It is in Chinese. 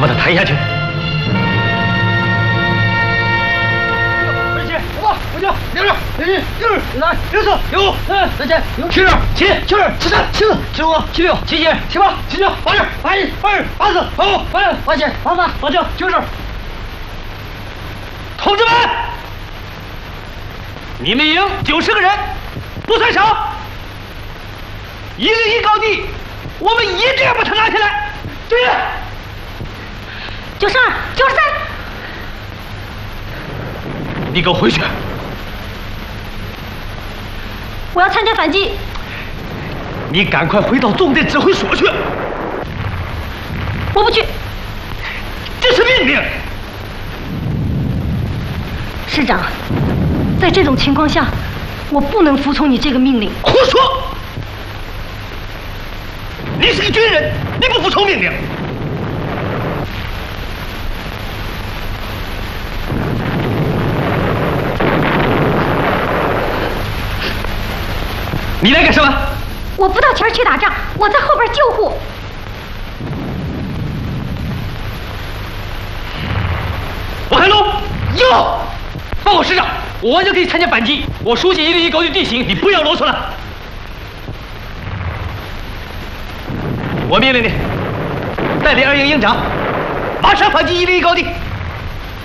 把他抬下去。 留着，来，64、65、37、72、7、72、73、74、75、76、77、78、79、80、81、82、84、85、86、87、88、89、90。 同志们，你们营90个人，不算少。101高地，我们一定要把它拿下来。对。 92、93。 你给我回去。 我要参加反击！ 你赶快回到纵队指挥所去！ 我不去， 这是命令。 师长，在这种情况下，我不能服从你这个命令。 胡说！你是个军人，你不服从命令。你来干什么？ 我不到前儿去打仗，我在后边救护。 王海龙，哟！报告师长，我完全可以参加反击。我熟悉101高地地形，你不要啰嗦了。我命令你，带领2营营长马上反击101高地。